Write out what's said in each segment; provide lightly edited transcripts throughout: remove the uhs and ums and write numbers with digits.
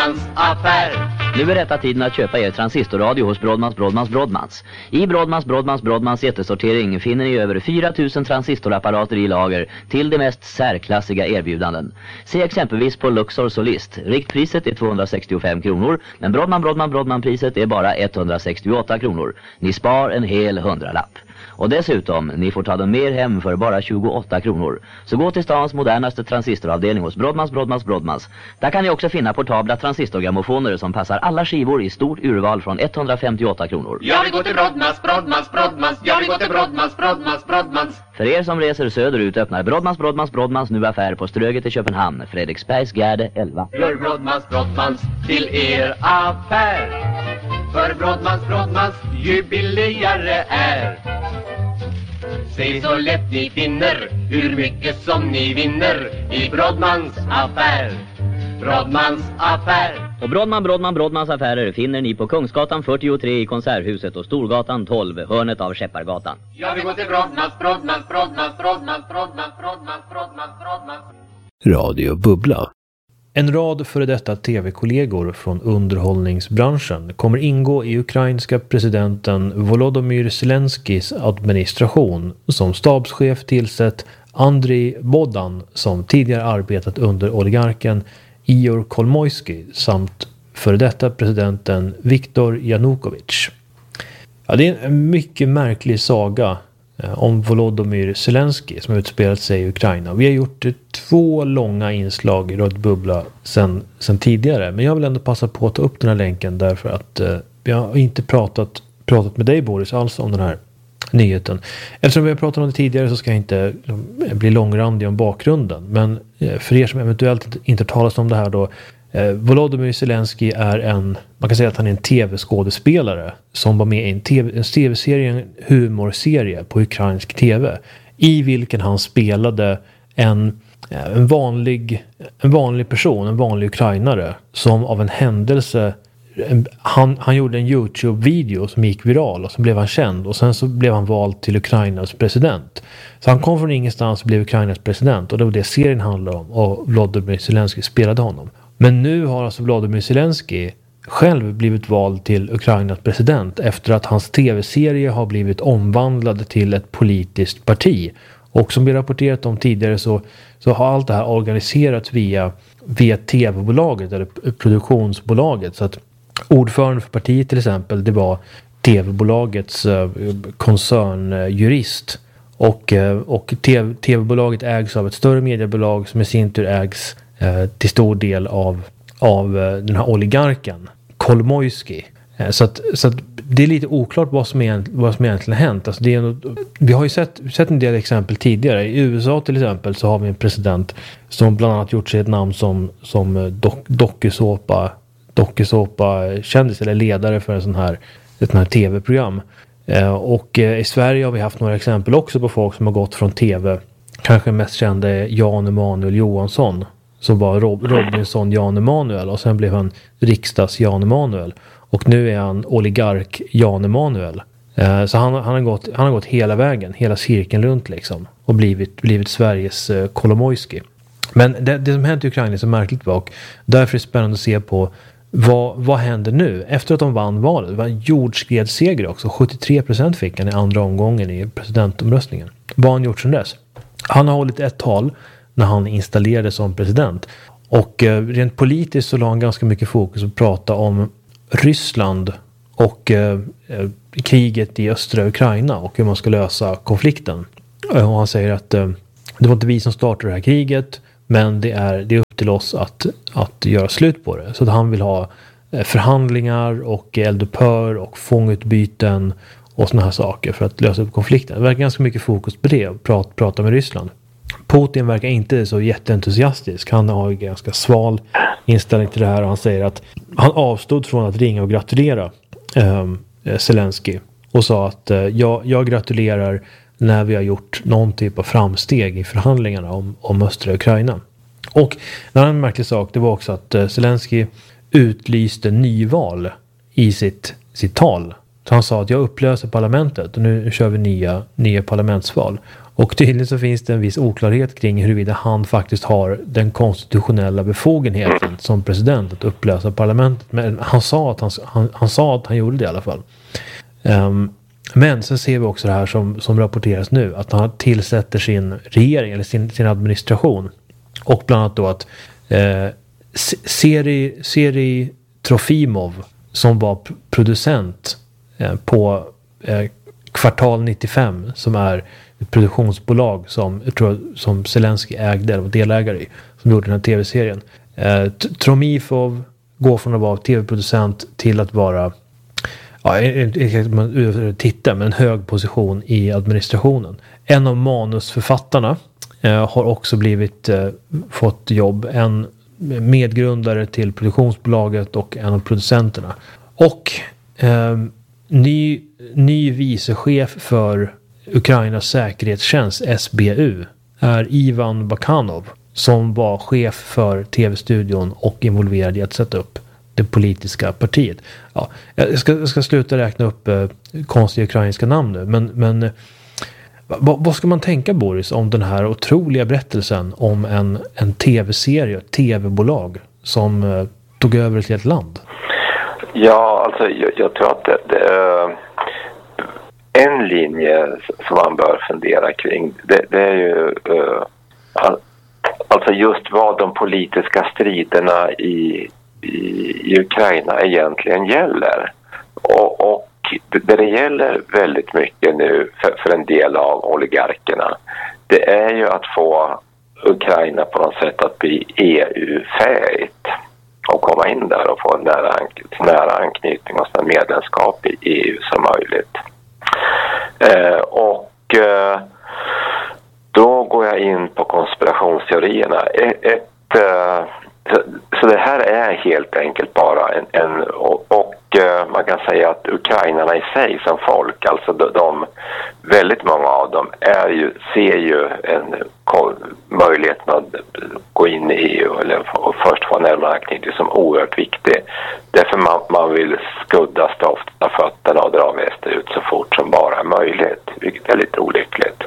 affär. Nu är rätta tiden att köpa er transistorradio hos Brodmans. I Brodmans jättesortering finner ni över 4000 transistorapparater i lager till de mest särklassiga erbjudanden. Se exempelvis på Luxor Solist. Riktpriset är 265 kronor, men Brodman-priset är bara 168 kronor. Ni spar en hel 100-lapp. Och dessutom, ni får ta dem mer hem för bara 28 kronor. Så gå till stans modernaste transistoravdelning hos Brodmans. Där kan ni också finna portabla transistorgrammofoner som passar alla skivor i stort urval från 158 kronor. Jag vill gå till Brodmans. Jag vill gå till Brodmans. För er som reser söderut öppnar Brodmans nu affär på Ströget i Köpenhamn, Fredriksbergs Gärde 11. Gör Brodmans till er affär. För Brodmans ju billigare är. Se så lätt ni finner hur mycket som ni vinner i Brodmans affär. Brodmans affär. Och Brodmans affärer finner ni på Kungsgatan 43 i Konserthuset och Storgatan 12, hörnet av Skeppargatan. Jag vill gå till Brodmans. Radio Bubbla. En rad före detta tv-kollegor från underhållningsbranschen kommer ingå i ukrainska presidenten Volodymyr Zelenskis administration som stabschef tillsett Andrij Bodan som tidigare arbetat under oligarken Ihor Kolmojskij samt före detta presidenten Viktor Yanukovych. Ja, det är en mycket märklig saga om Volodymyr Zelensky som utspelat sig i Ukraina. Vi har gjort 2 långa inslag i Radio Bubbla sen tidigare, men jag vill ändå passa på att ta upp den här länken därför att vi har inte pratat med dig, Boris, alls om den här nyheten. Eftersom vi har pratat om det tidigare så ska jag inte bli långrandig om bakgrunden, men för er som eventuellt inte talas om det här då, Volodymyr Zelensky är man kan säga att han är en tv-skådespelare som var med i en tv-serie, en humorserie på ukrainsk tv, i vilken han spelade en vanlig person, en vanlig ukrainare som av en händelse han gjorde en YouTube-video som gick viral och så blev han känd och sen så blev han vald till Ukrainas president. Så han kom från ingenstans och blev Ukrainas president och det var det serien handlade om och Volodymyr Zelensky spelade honom. Men nu har alltså Volodymyr Zelensky själv blivit vald till Ukrainas president efter att hans tv-serie har blivit omvandlad till ett politiskt parti. Och som vi rapporterat om tidigare så har allt det här organiserats via tv-bolaget eller produktionsbolaget. Så att ordförande för partiet till exempel, det var tv-bolagets koncernjurist. Och tv-bolaget ägs av ett större mediebolag som i sin tur ägs till stor del av den här oligarken Kolmojskij. Så att det är lite oklart vad som egentligen hänt. Alltså vi har ju sett en del exempel tidigare. I USA till exempel så har vi en president som bland annat gjort sig ett namn som dokusåpa-kändis eller ledare för ett sån här tv-program. Och i Sverige har vi haft några exempel också på folk som har gått från tv. Kanske mest kända är Jan Emanuel Johansson som var Robinson Jan Emanuel och sen blev han riksdags Jan Emanuel. Och nu är han oligark Jan Emanuel. Så han har gått hela vägen, hela cirkeln runt liksom. Och blivit Sveriges Kolomojski. Men det som hänt i Ukraina är så märkligt och därför är det spännande att se på vad händer nu. Efter att de vann valet, det var en jordskredsseger också. 73% fick han i andra omgången i presidentomröstningen. Vad har han gjort sedan dess? Han har hållit ett tal när han installerades som president. Och rent politiskt så la han ganska mycket fokus på att prata om Ryssland och kriget i östra Ukraina och hur man ska lösa konflikten. Och han säger att det var inte vi som startade det här kriget, men det är upp till oss att göra slut på det. Så att han vill ha förhandlingar och eldupphör och fångutbyten och såna här saker för att lösa upp konflikten. Det verkar ganska mycket fokus på det och prata med Ryssland. Putin verkar inte så jätteentusiastisk. Han har en ganska sval inställning till det här och han säger att han avstod från att ringa och gratulera Zelensky och sa att jag gratulerar när vi har gjort någon typ av framsteg i förhandlingarna om östra Ukraina. Och en annan märklig sak, det var också att Zelensky utlyste nyval i sitt tal Så han sa att jag upplöser parlamentet och nu kör vi nya parlamentsval. Och tydligen så finns det en viss oklarhet kring huruvida han faktiskt har den konstitutionella befogenheten som president att upplösa parlamentet. Men han sa att han gjorde det i alla fall. Men sen ser vi också det här som rapporteras nu, att han tillsätter sin regering eller sin administration. Och bland annat då att Seri Trofimov, som var producent på Kvartal 95, som är ett produktionsbolag som Zelensky ägde eller var delägare i, som gjorde den här tv-serien. Trofimov går från att vara tv-producent till att vara men en hög position i administrationen. En av manusförfattarna har också fått jobb. En medgrundare till produktionsbolaget och en av producenterna. Och ny vicechef för Ukrainas säkerhetstjänst SBU är Ivan Bakanov, som var chef för tv-studion och involverad i att sätta upp det politiska partiet. Ja, jag ska sluta räkna upp konstiga ukrainska namn nu, men vad ska man tänka, Boris, om den här otroliga berättelsen om en tv-serie, ett tv-bolag som tog över ett helt land? Ja, alltså jag tror att det är en linje som man bör fundera kring. Det är ju alltså just vad de politiska striderna i Ukraina egentligen gäller. Och det gäller väldigt mycket nu för en del av oligarkerna, det är ju att få Ukraina på något sätt att bli EU-färdigt och komma in där och få en nära anknytning och sån medlemskap i EU som möjligt. Då går jag in på konspirationsteorierna. Så det här är helt enkelt bara man kan säga att ukrainarna i sig som folk, alltså väldigt många av dem ser ju en möjlighet att gå in i EU eller först få närmare anknytning som oerhört viktig. Därför man vill skudda stofta fötterna och dra västerut så fort som bara möjligt, vilket är lite olyckligt.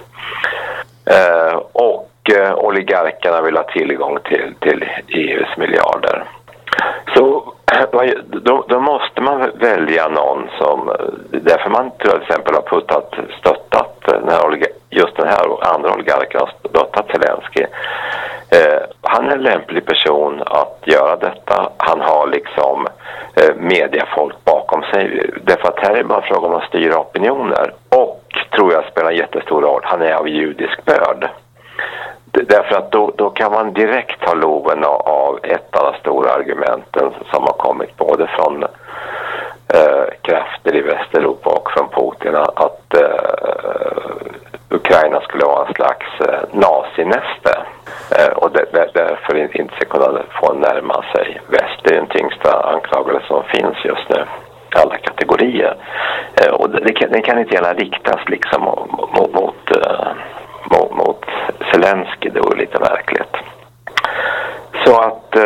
Oligarkerna vill ha tillgång till EUs miljarder. Så då måste man välja någon som, därför man till exempel har stöttat just den här och andra oligarker har stöttat Zelensky. Han är en lämplig person att göra detta. Han har liksom mediafolk bakom sig. Därför att här är bara frågan om att styra opinioner. Och tror jag spelar en jättestor roll. Han är av judisk börd. Därför att då kan man direkt ta loven av ett av de stora argumenten som har kommit både från krafter i Västeuropa och från Putin, att Ukraina skulle vara en slags nazinäste och därför inte ska kunna få närma sig väst. Det är den tyngsta anklagelse som finns just nu, alla kategorier. Och det kan inte gärna riktas liksom mot Zelensky, det var lite verkligt. Så att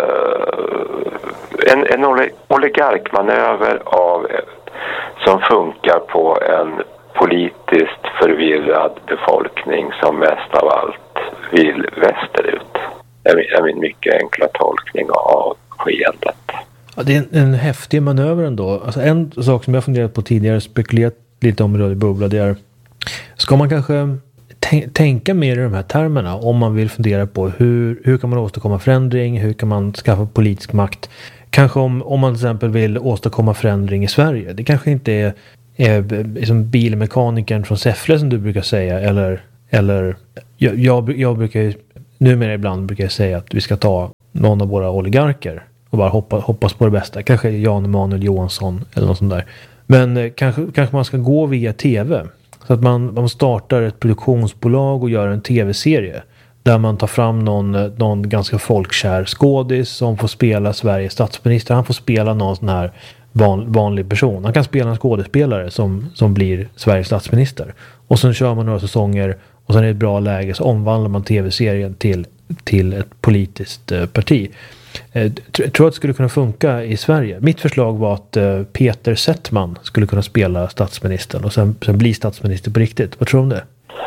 en oligarkmanöver som funkar på en politiskt förvirrad befolkning som mest av allt vill västerut. Det är min mycket enkla tolkning av skeendet. Ja, det är en häftig manöver ändå. Alltså en sak som jag funderat på tidigare, spekulerat lite om i bubbla, det är, ska man kanske tänka mer i de här termerna om man vill fundera på hur kan man åstadkomma förändring, hur kan man skaffa politisk makt. Kanske om man till exempel vill åstadkomma förändring i Sverige. Det kanske inte är liksom bilmekanikern från Säffle som du brukar säga, eller jag brukar numera ibland brukar jag säga att vi ska ta någon av våra oligarker och bara hoppas på det bästa. Kanske Jan Emanuel Johansson eller något sånt där. Men kanske man ska gå via tv. Så att man startar ett produktionsbolag och gör en tv-serie där man tar fram någon ganska folkkär skådis som får spela Sveriges statsminister. Han får spela någon sån här vanlig person. Han kan spela en skådespelare som blir Sveriges statsminister. Och sen kör man några säsonger och sen är det ett bra läge så omvandlar man tv-serien till ett politiskt parti. Tror att det skulle kunna funka i Sverige. Mitt förslag var att Peter Settman skulle kunna spela statsministern och sen bli statsminister på riktigt. Vad tror du om det?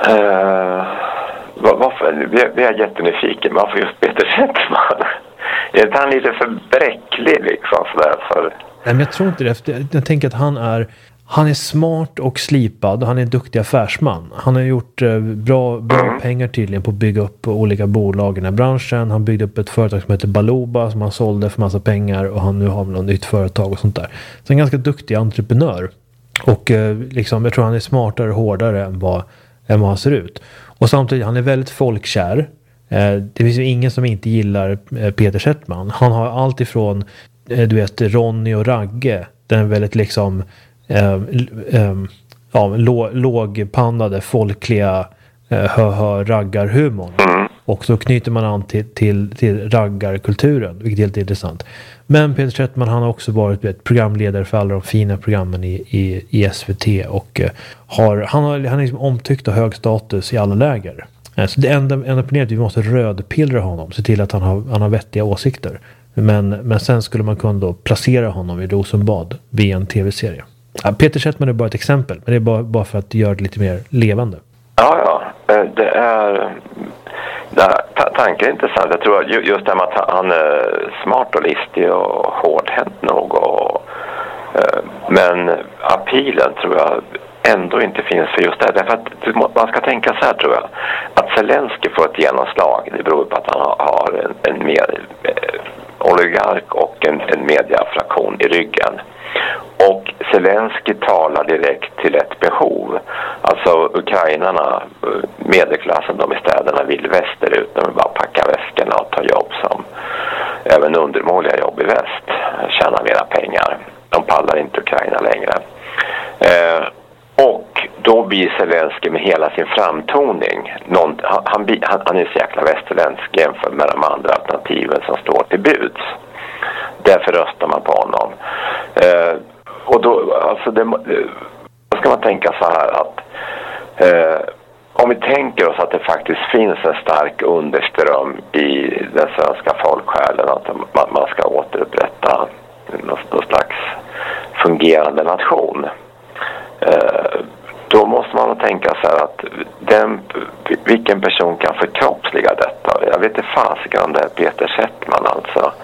Varför? Vi är jättenyfiken. Varför just Peter Settman? Är inte han lite för bräcklig liksom sådär för... Nej, men jag tror inte det. Jag tänker att han är smart och slipad och han är en duktig affärsman. Han har gjort bra pengar tydligen på att bygga upp olika bolag i den här branschen. Han byggde upp ett företag som heter Baluba som han sålde för massa pengar och nu har något nytt företag och sånt där. Så en ganska duktig entreprenör. Och liksom, jag tror han är smartare och hårdare än vad han ser ut. Och samtidigt, han är väldigt folkkär. Det finns ju ingen som inte gillar Peter Settman. Han har allt ifrån du vet, Ronny och Ragge. Den är väldigt liksom lågpannade, folkliga raggarhumorn. Och så knyter man an till raggarkulturen, vilket är helt intressant. Men Peter Settman, han har också varit programledare för alla de fina programmen i SVT och han är liksom omtyckt och hög status i alla läger. Så det enda på är att vi måste rödpillra honom, se till att han har vettiga åsikter. Men sen skulle man kunna då placera honom i Rosenbad via en tv-serie. Peter Settman är bara ett exempel, men det är bara för att göra det lite mer levande. Ja, det är... Tanken är intressant. Jag tror att just det med att han är smart och listig och hårdhänt nog. Men appealen tror jag ändå inte finns för just det. Därför att man ska tänka så här tror jag. Att Zelensky får ett genomslag. Det beror på att han har en oligark och en mediafraktion i ryggen. Och Zelensky talar direkt till ett behov. Alltså ukrainarna, medelklassen, de i städerna vill västerut. De vill bara packa väskorna och ta jobb som även undermåliga jobb i väst. Tjäna mera pengar. De pallar inte Ukraina längre. Och då blir Zelensky med hela sin framtoning. Han är så jäkla västerländsk jämfört med de andra alternativen som står till buds. Därför röstar man på honom. Och då, alltså då ska man tänka så här att om vi tänker oss att det faktiskt finns en stark underström i den svenska folksjälen, att man ska återupprätta någon slags fungerande nation. Då måste man tänka så här att vilken person kan förkroppsliga detta? Jag vet inte fasiken om det är Peter Settman alltså.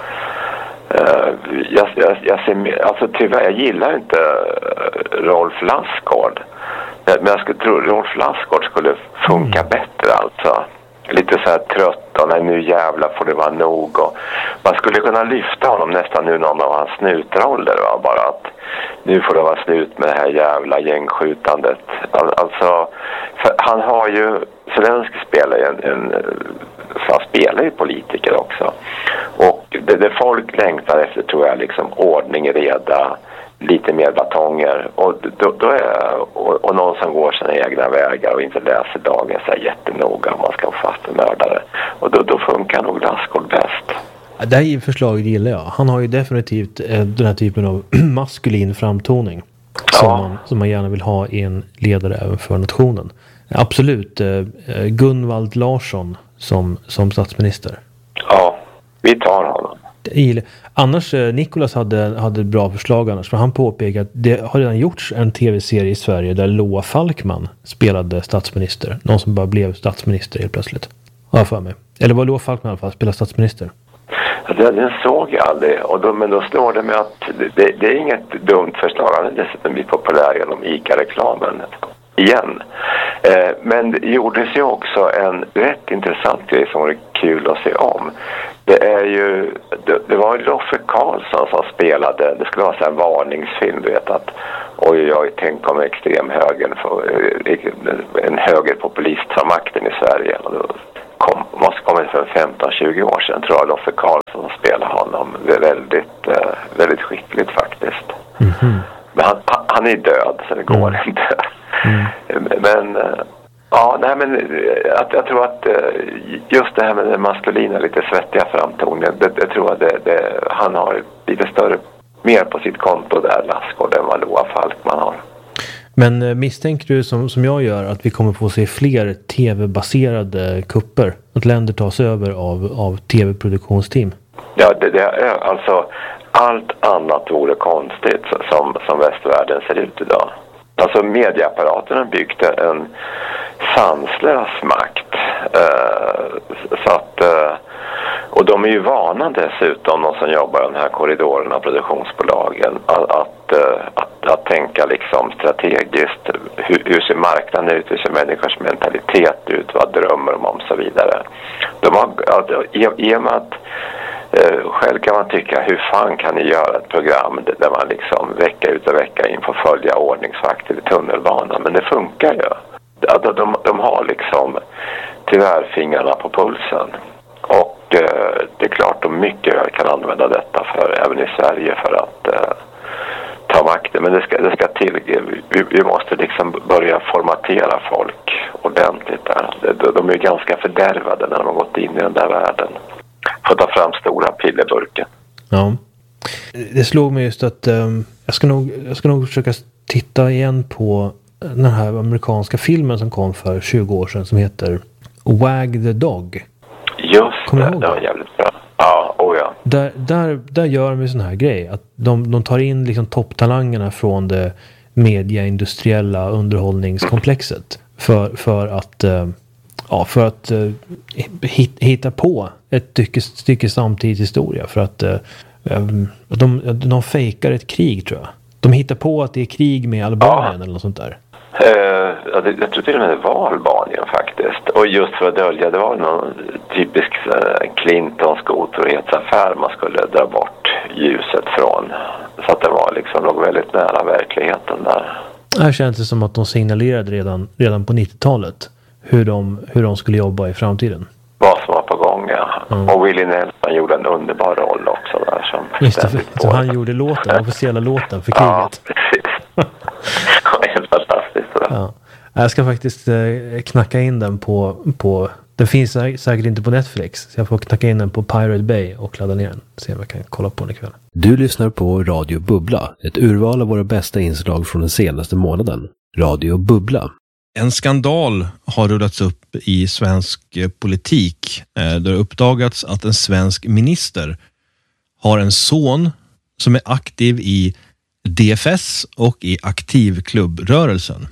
Jag ser, alltså tyvärr, jag gillar inte Rolf Lassgård. Men jag skulle tro Rolf Lassgård skulle funka bättre alltså. Lite så här trött och nu jävla får det vara nog. Och man skulle kunna lyfta honom nästan nu någon av hans snutroller. Va? Bara att nu får det vara slut med det här jävla gängskjutandet. Alltså, för han har ju, Zelensky spelar så han spelar ju politiker också. Och det folk längtar efter tror jag liksom ordning, reda, lite mer batonger och någon som går sina egna vägar och inte läser dagen så här jättenoga om man ska få fast en mördare. Och då funkar nog Lassgård bäst. Det här förslaget gillar jag. Han har ju definitivt den här typen av maskulin framtoning som man gärna vill ha i en ledare även för nationen. Absolut, Gunvald Larsson som statsminister. Ja, vi tar honom. Annars, Nicolas hade bra förslag annars. För han påpekade att det har redan gjorts en tv-serie i Sverige där Loa Falkman spelade statsminister. Någon som bara blev statsminister helt plötsligt. Ja, för mig. Eller var Loa Falkman i alla fall spelade statsminister? Den såg jag aldrig. Men då slår det med att det är inget dumt förslag. Han är dessutom blir populär genom ICA-reklamen. Igen. Men det gjordes ju också en rätt intressant grej som var kul att se om. Det var Loffe Karlsson som spelade, det skulle vara så en varningsfilm, du vet att oj, tänk om extremhögern en högerpopulist tar makten i Sverige. Och då måste komma för 15-20 år sedan tror jag Loffe Karlsson som spelade honom väldigt skickligt faktiskt. Mm-hmm. Men han är död så det går inte. Men jag tror att just det här med den maskulina lite svettiga framtoningen, det tror jag han har lite mer på sitt konto där Lassgård än vad Loa Falkman har. Men misstänker du som jag gör att vi kommer få se fler tv-baserade kupper? Att länder tas över av tv-produktionsteam? Ja, det är alltså allt annat vore konstigt som västvärlden ser ut idag. Alltså medieapparaten har byggt en sanslös makt. Så att, och de är ju vana dessutom, de som jobbar i de här korridorerna, produktionsbolagen, att tänka liksom strategiskt. Hur ser marknaden ut? Hur ser människors mentalitet ut? Vad drömmer de om? Och så vidare. I och med att själv kan man tycka, hur fan kan ni göra ett program där man liksom vecka ut och vecka in får följa ordningsvakter i tunnelbanan? Men det funkar ju. De har liksom tyvärr fingrarna på pulsen. Och det är klart de mycket väl kan använda detta även i Sverige för att ta makten. Men det ska till. Vi måste liksom börja formatera folk ordentligt där. De är ju ganska fördärvade när de har gått in i den där världen. För att ta fram stora pillerburkar. Ja. Det slog mig just att jag ska nog försöka titta igen på den här amerikanska filmen som kom för 20 år sedan som heter Wag the Dog. Just det, det var jävligt bra. Ja, ja. Där gör de en sån här grej. Att de tar in liksom topptalangerna från det mediaindustriella underhållningskomplexet. För att hitta på ett stycke samtidshistoria. För att de fejkar ett krig, tror jag. De hittar på att det är krig med Albanien eller något sånt där. Jag tror till och med det var Albanien faktiskt. Och just för att dölja, det var någon typisk Clintons godtrohetsaffär man skulle dra bort ljuset från. Så att det var liksom låg väldigt nära verkligheten där. Här känns det som att de signalerade redan på 90-talet hur de skulle jobba i framtiden. Vad som var på gång, ja. Mm. Och Willie Nelson gjorde en underbar roll också där. Just det, så han gjorde den officiella låten för kriget. Ja, precis. Helt fantastiskt. Ja. Jag ska faktiskt knacka in den på den finns säkert inte på Netflix, så jag får knacka in den på Pirate Bay och ladda ner den. Se om jag kan kolla på den ikväll. Du lyssnar på Radio Bubbla, ett urval av våra bästa inslag från den senaste månaden. Radio Bubbla. En skandal har rullats upp i svensk politik. Det har uppdagats att en svensk minister har en son som är aktiv i DFS och i aktivklubbrörelsen.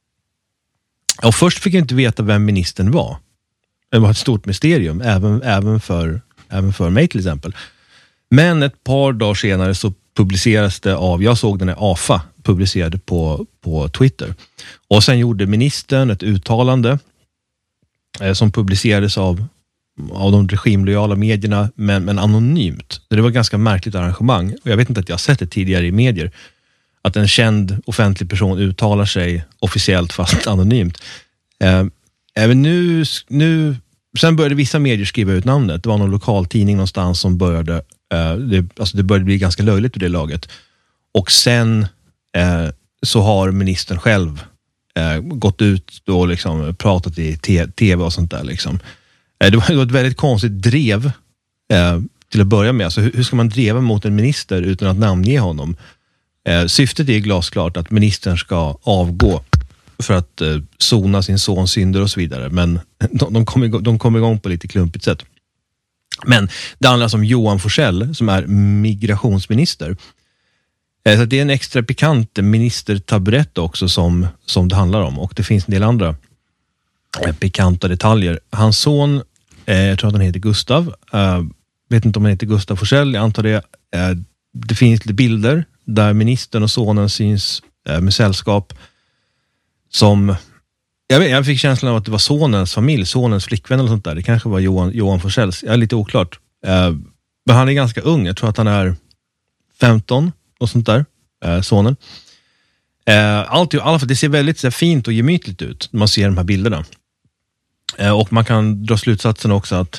Och först fick jag inte veta vem ministern var. Det var ett stort mysterium, även för mig till exempel. Men ett par dagar senare så publiceras det jag såg den här AFA publicerade på Twitter. Och sen gjorde ministern ett uttalande som publicerades av de regimlojala medierna, men anonymt. Det var ett ganska märkligt arrangemang. Och jag vet inte att jag har sett det tidigare i medier. Att en känd offentlig person uttalar sig officiellt fast anonymt. Även nu sen började vissa medier skriva ut namnet. Det var någon lokaltidning någonstans som började det började bli ganska löjligt ur det laget. Och sen så har ministern själv gått ut och liksom pratat i tv och sånt där liksom. Det var ett väldigt konstigt drev till att börja med. Alltså, hur ska man dreva mot en minister utan att namnge honom? Syftet är glasklart att ministern ska avgå för att sona sin sons synder och så vidare. Men de kom igång på lite klumpigt sätt. Men det handlar alltså om Johan Forssell som är migrationsminister. Så det är en extra pikant ministertaburett också som det handlar om. Och det finns en del andra pikanta detaljer. Hans son, jag tror att han heter Gustav. Vet inte om han heter Gustav Forssell, jag antar det. Det finns lite bilder där ministern och sonen syns med sällskap som... Jag fick känslan av att det var sonens familj, sonens flickvän eller sånt där. Det kanske var Johan Forssells. Jag är lite oklart. Men han är ganska ung. Jag tror att han är 15 och sånt där. Sonen. Allt i alla fall, det ser väldigt så fint och gemytligt ut när man ser de här bilderna. Och man kan dra slutsatsen också att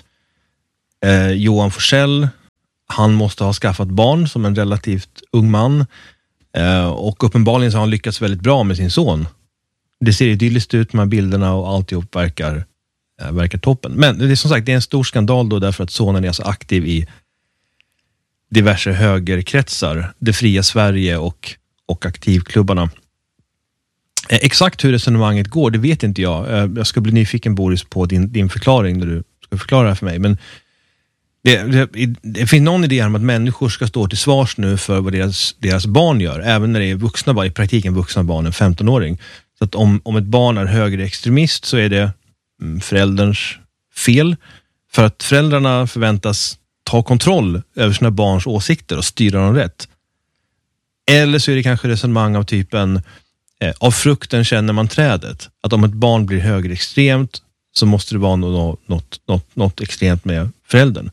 Johan Forssell, han måste ha skaffat barn som en relativt ung man. Och uppenbarligen så har han lyckats väldigt bra med sin son. Det ser idylliskt ut med bilderna och alltihop verkar toppen. Men det är som sagt, det är en stor skandal då därför att sonen är så aktiv i diverse högerkretsar. Det fria Sverige och aktivklubbarna. Exakt hur resonemanget går, det vet inte jag. Jag ska bli nyfiken, Boris, på din förklaring när du ska förklara det här för mig. Men Det finns någon idé om att människor ska stå till svars nu för vad deras barn gör, även när det är vuxna barn, i praktiken vuxna barn, en 15-åring. Så att om ett barn är högerextremist så är det förälderns fel, för att föräldrarna förväntas ta kontroll över sina barns åsikter och styra dem rätt. Eller så är det kanske resonemang av typen av frukten känner man trädet. Att om ett barn blir högerextremt så måste det vara något extremt med föräldern.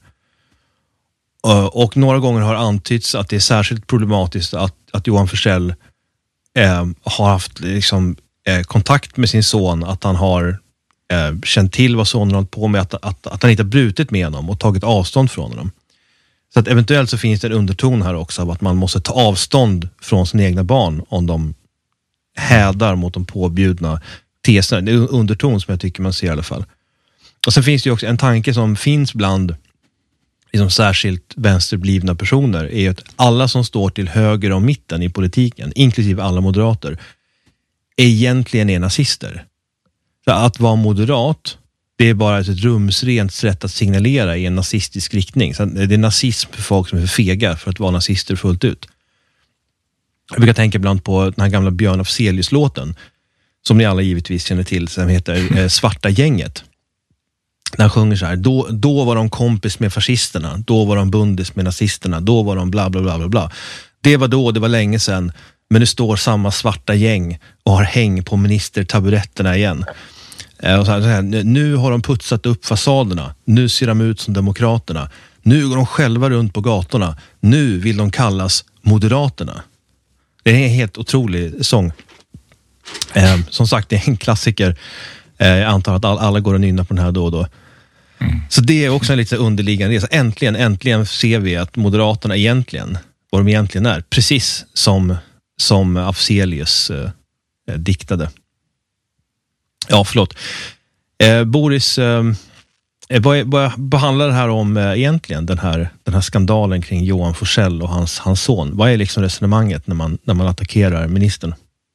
Och några gånger har antytts att det är särskilt problematiskt att Johan Forssell har haft liksom, kontakt med sin son, att han har känt till vad sonen hållit på med, att han inte har brutit med honom och tagit avstånd från honom. Så att eventuellt så finns det en underton här också av att man måste ta avstånd från sina egna barn om de hädar mot de påbjudna teserna. Det är en underton som jag tycker man ser i alla fall. Och sen finns det ju också en tanke som finns bland liksom särskilt vänsterblivna personer, är att alla som står till höger om mitten i politiken, inklusive alla moderater, egentligen är nazister. Så att vara moderat, det är bara ett rumsrent sätt att signalera i en nazistisk riktning. Så det är nazism för folk som är för fega för att vara nazister fullt ut. Jag brukar tänka ibland på den här gamla Björn Afzelius-låten, som ni alla givetvis känner till, som heter Svarta gänget. När han sjunger så här: då var de kompis med fascisterna, då var de bundis med nazisterna, då var de bla bla bla bla bla. Det var då, det var länge sedan, men nu står samma svarta gäng och har häng på ministertaburetterna igen. Och så här, nu har de putsat upp fasaderna, nu ser de ut som demokraterna, nu går de själva runt på gatorna, nu vill de kallas moderaterna. Det är en helt otrolig sång. Som sagt, det är en klassiker. Jag antar att alla går och nynnar på den här då och då. Så det är också en lite underliggande resa. Äntligen ser vi att moderaterna egentligen, vad de egentligen är, precis som Afzelius diktade. Ja, förlåt. Boris, vad handlar det här om egentligen, den här skandalen kring Johan Forssell och hans son? Vad är liksom resonemanget när man attackerar ministern?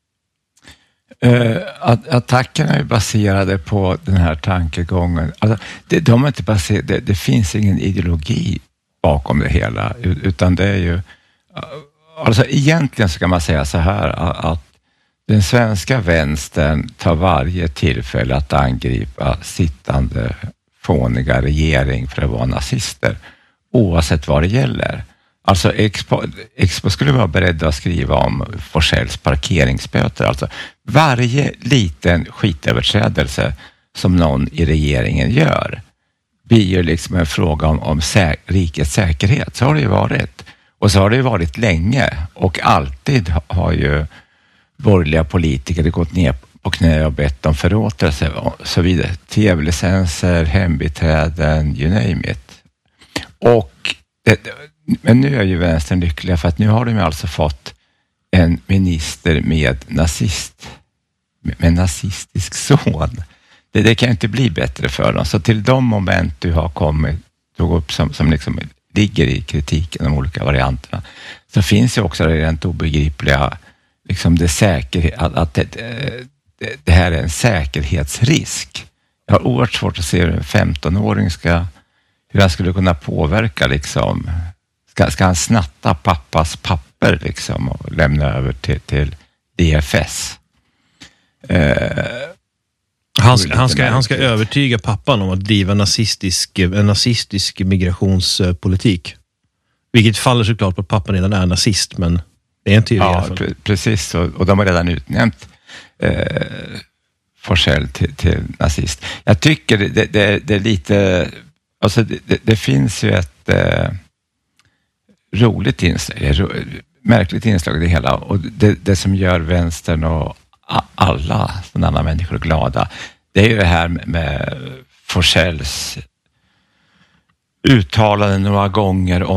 Attackerna är baserade på den här tankegången. Alltså, de är inte baserade, det finns ingen ideologi bakom det hela, utan det är ju, alltså egentligen så kan man säga så här, att den svenska vänstern tar varje tillfälle att angripa sittande fåniga regering för att vara nazister, oavsett vad det gäller. Alltså Expo skulle vara beredd att skriva om Forssells parkeringsböter. Alltså varje liten skitöverträdelse som någon i regeringen gör blir ju liksom en fråga om rikets säkerhet. Så har det ju varit. Och så har det ju varit länge. Och alltid har ju borgerliga politiker gått ner på knä och bett om förlåtelse och så vidare. TV-licenser, hembiträden, you name it. Men nu är ju vänstern lyckliga för att nu har de alltså fått en minister med nazistisk son. Det kan inte bli bättre för dem. Så till de moment du har tog upp som liksom ligger i kritiken, de olika varianterna, så finns ju också det rent obegripliga liksom att det här är en säkerhetsrisk. Jag har oerhört svårt att se hur en 15-åring hur han skulle kunna påverka liksom. Ska han snatta pappas papper liksom och lämna över till DFS? Han ska övertyga pappan om att driva en nazistisk migrationspolitik. Vilket faller såklart på att pappan redan är nazist, men det är en teori i alla fall. Precis, och de har redan utnämnt Forssell till nazist. Jag tycker det är lite, alltså det finns ju ett roligt inslag, märkligt inslag i det hela, och det som gör vänstern och alla sådana människor glada, det är ju det här med Forssells uttalanden några gånger om